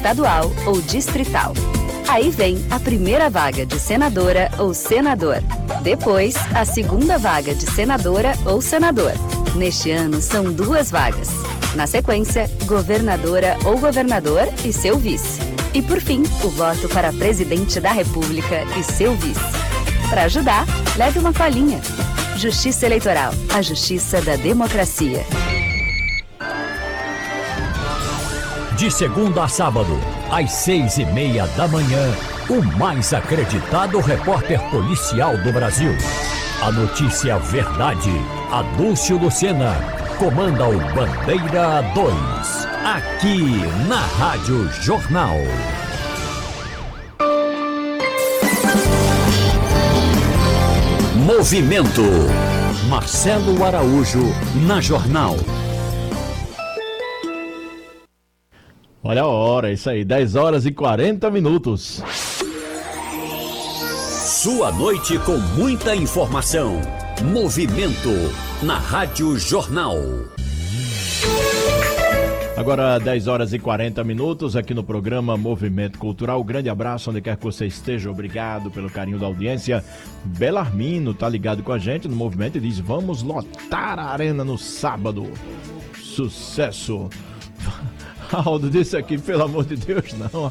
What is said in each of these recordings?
estadual ou distrital. Aí vem a primeira vaga de senadora ou senador. Depois, a segunda vaga de senadora ou senador. Neste ano, são 2 vagas. Na sequência, governadora ou governador e seu vice. E, por fim, o voto para presidente da República e seu vice. Para ajudar, leve uma colinha. Justiça Eleitoral, a justiça da democracia. De segunda a sábado, às 6:30 da manhã, o mais acreditado repórter policial do Brasil. A notícia verdade, Adúlcio Lucena, comanda o Bandeira 2, aqui na Rádio Jornal. Movimento. Marcelo Araújo, na Jornal. Olha a hora, isso aí, 10h40. Sua noite com muita informação. Movimento na Rádio Jornal. Agora 10h40 aqui no programa Movimento Cultural. Grande abraço onde quer que você esteja. Obrigado pelo carinho da audiência. Belarmino tá ligado com a gente no Movimento e diz: vamos lotar a arena no sábado. Sucesso. Aldo disse aqui, pelo amor de Deus, não.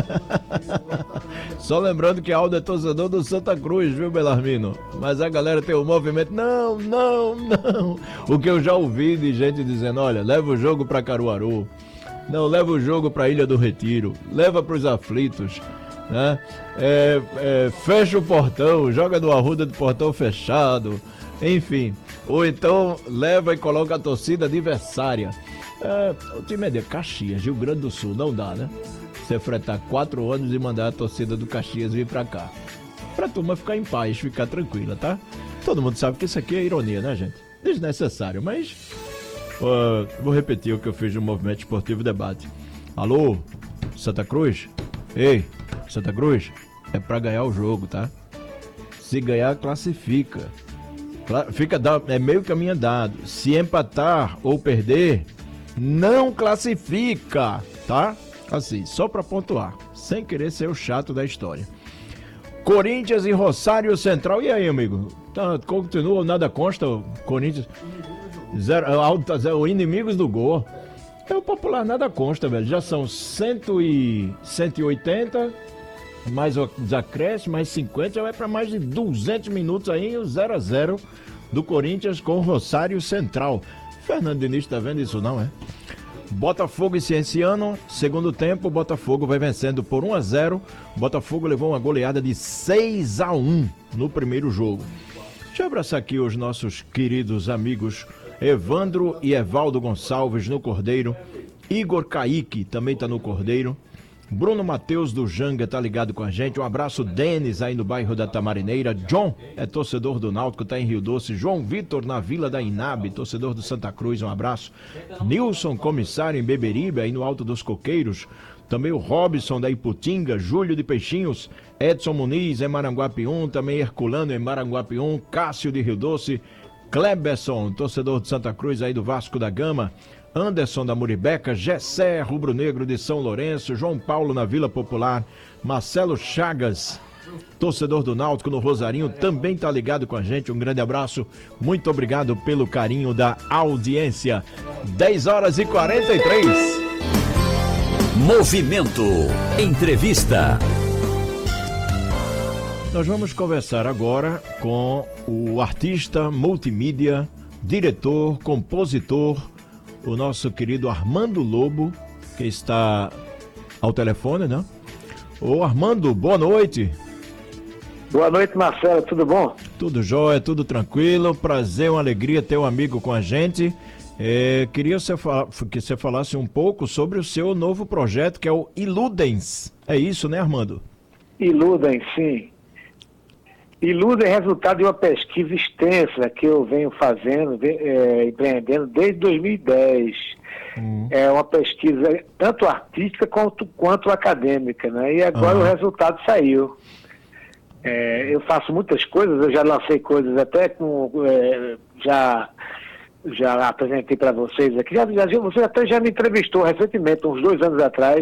Só lembrando que Aldo é torcedor do Santa Cruz, viu, Belarmino? Mas a galera tem o movimento, não. O que eu já ouvi de gente dizendo, olha, leva o jogo pra Caruaru, não, leva o jogo pra Ilha do Retiro, leva pros aflitos, né? Fecha o portão, joga no Arruda do portão fechado, enfim. Ou então leva e coloca a torcida adversária. O time é de Caxias, Rio Grande do Sul, não dá, né? Você fretar 4 ônibus e mandar a torcida do Caxias vir pra cá. Pra turma ficar em paz, ficar tranquila, tá? Todo mundo sabe que isso aqui é ironia, né, gente? Desnecessário, mas... vou repetir o que eu fiz no Movimento Esportivo Debate. Alô, Santa Cruz? Ei, Santa Cruz, é pra ganhar o jogo, tá? Se ganhar, classifica. É meio caminho andado. Se empatar ou perder... não classifica, tá? Assim, só pra pontuar, sem querer ser o chato da história. Corinthians e Rosário Central. E aí, amigo? Tá, continua, nada consta, Corinthians. Inimigos do gol. É o popular, nada consta, velho. Já são 180, mais os acréscimos, mais 50, já vai pra mais de 200 minutos aí, o 0-0 do Corinthians com o Rosário Central. Fernando Diniz tá vendo isso não, é? Botafogo e Cienciano, segundo tempo, o Botafogo vai vencendo por 1-0. O Botafogo levou uma goleada de 6-1 no primeiro jogo. Deixa eu abraçar aqui os nossos queridos amigos Evandro e Evaldo Gonçalves no Cordeiro. Igor Kaique também tá no Cordeiro. Bruno Matheus do Janga tá ligado com a gente. Um abraço, Denis, aí no bairro da Tamarineira. John é torcedor do Náutico, tá em Rio Doce. João Vitor na Vila da Inabe, torcedor do Santa Cruz, um abraço. Nilson, comissário em Beberibe, aí no Alto dos Coqueiros. Também o Robson da Iputinga, Júlio de Peixinhos, Edson Muniz em Maranguapium, também Herculano em Maranguapium, Cássio de Rio Doce, Kleberson, torcedor de Santa Cruz, aí do Vasco da Gama. Anderson da Muribeca, Gessé, Rubro Negro de São Lourenço, João Paulo na Vila Popular, Marcelo Chagas, torcedor do Náutico no Rosarinho, também tá ligado com a gente. Um grande abraço, muito obrigado pelo carinho da audiência. 10h43. Movimento. Entrevista. Nós vamos conversar agora com o artista multimídia, diretor, compositor, o nosso querido Armando Lobo, que está ao telefone, né? Ô Armando, boa noite. Boa noite, Marcelo, tudo bom? Tudo jóia, tudo tranquilo, prazer, uma alegria ter um amigo com a gente. Queria que você falasse um pouco sobre o seu novo projeto, que é o Iludens. É isso, né, Armando? Iludens, sim. Iludens é resultado de uma pesquisa extensa que eu venho fazendo, empreendendo desde 2010. É uma pesquisa tanto artística quanto acadêmica, né? E agora o resultado saiu. Eu faço muitas coisas, eu já lancei coisas até com... já apresentei para vocês aqui. Você até já me entrevistou recentemente, uns 2 anos atrás,